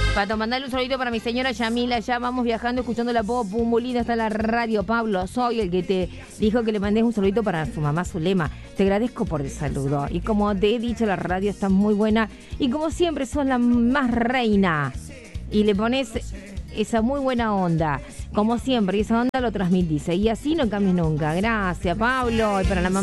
Pato, mandale un saludito para mi señora Yamila. Ya vamos viajando, escuchando la Popu. Muy linda está la radio. Pablo, soy el que te dijo que le mandes un saludito para su mamá Zulema. Te agradezco por el saludo. Y como te he dicho, la radio está muy buena. Y como siempre, sos la más reina. Y le pones esa muy buena onda. Como siempre, y esa onda lo transmitís. Y así no cambies nunca. Gracias, Pablo. Y para la mamá.